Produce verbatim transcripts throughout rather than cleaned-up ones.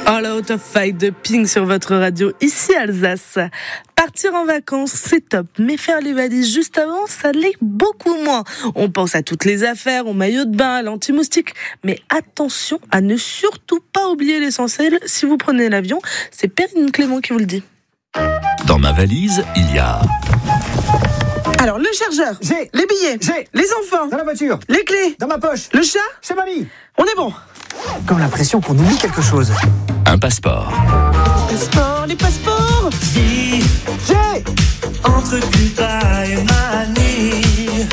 All Out of Fight de Pink sur votre radio, ici Alsace. Partir en vacances, c'est top, mais faire les valises juste avant, ça l'est beaucoup moins. On pense à toutes les affaires, au maillot de bain, à l'anti-moustique, mais attention à ne surtout pas oublier l'essentiel si vous prenez l'avion. C'est Perrine Clément qui vous le dit. Dans ma valise, il y a... Alors, le chargeur, j'ai, les billets, j'ai, les enfants, dans la voiture, les clés, dans ma poche, le chat, chez mamie. On est bon. Comme l'impression qu'on oublie quelque chose. Un passeport. Passeport, les passeports. Si, J'ai entre Cuba et Manille,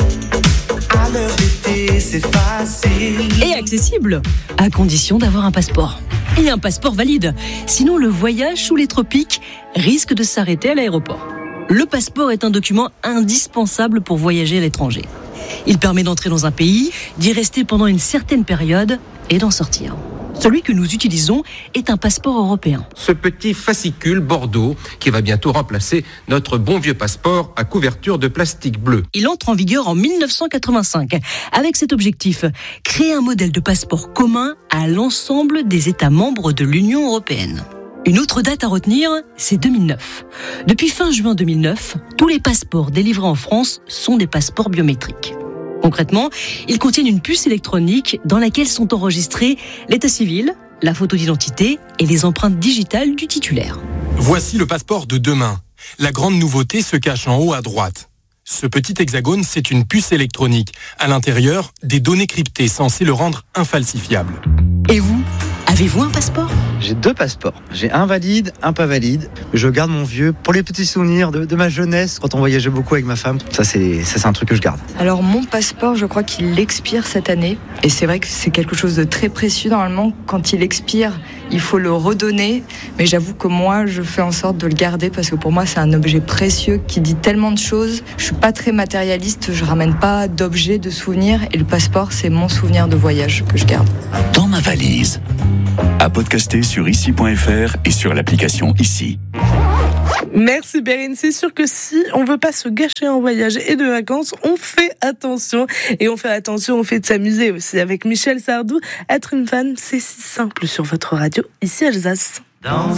à l'heure d'été, c'est facile. Et accessible, à condition d'avoir un passeport. Et un passeport valide. Sinon, le voyage sous les tropiques risque de s'arrêter à l'aéroport. Le passeport est un document indispensable pour voyager à l'étranger. Il permet d'entrer dans un pays, d'y rester pendant une certaine période et d'en sortir. Celui que nous utilisons est un passeport européen. Ce petit fascicule bordeaux qui va bientôt remplacer notre bon vieux passeport à couverture de plastique bleu. Il entre en vigueur en dix-neuf cent quatre-vingt-cinq avec cet objectif, créer un modèle de passeport commun à l'ensemble des États membres de l'Union européenne. Une autre date à retenir, c'est deux mille neuf. Depuis fin juin deux mille neuf, tous les passeports délivrés en France sont des passeports biométriques. Concrètement, ils contiennent une puce électronique dans laquelle sont enregistrés l'état civil, la photo d'identité et les empreintes digitales du titulaire. Voici le passeport de demain. La grande nouveauté se cache en haut à droite. Ce petit hexagone, c'est une puce électronique. À l'intérieur, des données cryptées censées le rendre infalsifiable. Et vous, avez-vous un passeport ? J'ai deux passeports. J'ai un valide, un pas valide. Je garde mon vieux pour les petits souvenirs de, de ma jeunesse, quand on voyageait beaucoup avec ma femme. Ça c'est, ça, c'est un truc que je garde. Alors mon passeport, je crois qu'il expire cette année. Et c'est vrai que c'est quelque chose de très précieux. Normalement, quand il expire, il faut le redonner. Mais j'avoue que moi, je fais en sorte de le garder parce que pour moi, c'est un objet précieux qui dit tellement de choses. Je suis pas très matérialiste, je ramène pas d'objets, de souvenirs. Et le passeport, c'est mon souvenir de voyage que je garde. Dans ma valise. À podcaster sur ici point f r et sur l'application Ici. Merci Perrine, c'est sûr que si on veut pas se gâcher en voyage et de vacances, on fait attention. Et on fait attention, on fait de s'amuser aussi. Avec Michel Sardou, être une femme, c'est si simple sur votre radio, ici Alsace. Dans